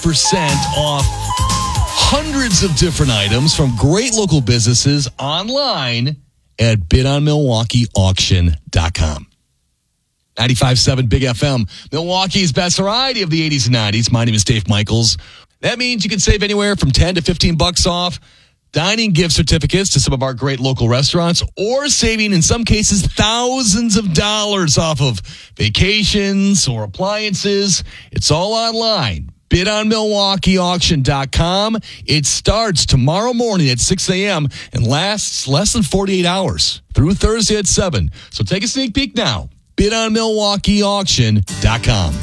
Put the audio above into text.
off hundreds of different items from great local businesses online at bidonmilwaukeeauction.com. 95.7 Big FM, Milwaukee's best variety of the 80s and 90s. My name is Dave Michaels. That means you can save anywhere from $10 to $15 off dining gift certificates to some of our great local restaurants, or saving, in some cases, thousands of dollars off of vacations or appliances. It's all online. BidOnMilwaukeeAuction.com. It starts tomorrow morning at 6 a.m. and lasts less than 48 hours through Thursday at 7. So take a sneak peek now. BidOnMilwaukeeAuction.com.